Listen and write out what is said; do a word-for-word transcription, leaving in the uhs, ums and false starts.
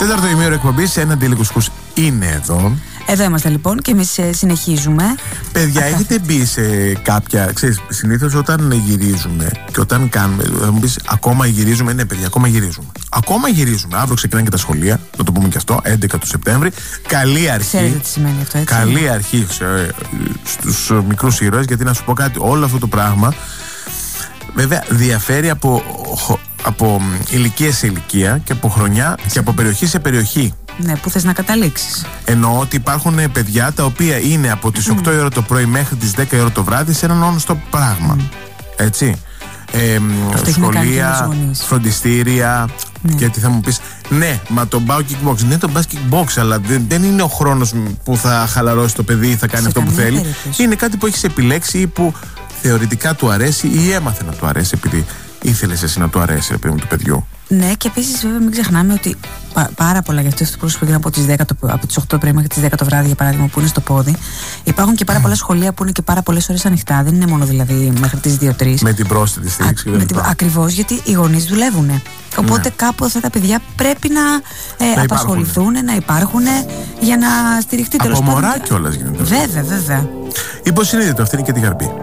Τέταρτο ημίωρο εκπομπής, ένα αντίλικος είναι εδώ. Εδώ είμαστε λοιπόν και εμείς συνεχίζουμε. Παιδιά, Αυτά. έχετε μπει σε κάποια. Ξέρεις, συνήθως όταν γυρίζουμε και όταν κάνουμε. Θα μου πεις, ακόμα γυρίζουμε. Ναι, παιδιά, ακόμα γυρίζουμε. Ακόμα γυρίζουμε. Αύριο ξεκινάνε και τα σχολεία. Να το πούμε και αυτό. έντεκα του Σεπτέμβρη. Καλή αρχή. Ξέρετε τι σημαίνει αυτό, έτσι. Καλή αρχή στους μικρούς ήρωες. Γιατί να σου πω κάτι, όλο αυτό το πράγμα βέβαια διαφέρει από, από ηλικία σε ηλικία και από χρονιά και από περιοχή σε περιοχή. Ναι, πού θες να καταλήξεις. Εννοώ ότι υπάρχουν παιδιά τα οποία είναι από τις mm. οκτώ η ώρα το πρωί μέχρι τις δέκα η ώρα το βράδυ σε έναν non-stop πράγμα. Mm. Έτσι. Ε, σχολεία, φροντιστήρια. Ναι. Γιατί θα μου πεις, ναι, μα το πάω kickbox. Ναι, το πας kickbox, αλλά δεν, δεν είναι ο χρόνος που θα χαλαρώσει το παιδί ή θα κάνει σε αυτό που θέλει. Περίπτωση. Είναι κάτι που έχεις επιλέξει ή που θεωρητικά του αρέσει ή έμαθε να του αρέσει επειδή ήθελες εσύ να του αρέσει, ρε παιδί μου, του παιδιού. Ναι, και επίσης βέβαια μην ξεχνάμε ότι πα, πάρα πολλά για αυτό το πρόσωπο που είναι από τις, δέκα το, από τις οκτώ πρωί μέχρι τις δέκα το βράδυ, για παράδειγμα, που είναι στο πόδι. Υπάρχουν και πάρα πολλά σχολεία που είναι και πάρα πολλές ώρες ανοιχτά. Δεν είναι μόνο δηλαδή μέχρι τις δύο τρεις. Με την πρόσθετη στήριξη. Ακριβώς, γιατί οι γονείς δουλεύουν. Οπότε ναι. κάπου αυτά τα παιδιά πρέπει να, ε, να απασχοληθούν, να υπάρχουν για να στηριχτεί τέλος πάντων. Από μωρά κιόλας γίνεται. Βέβαια, βέβαια. Υποσυνείδητο, αυτή είναι και τη γαρπή.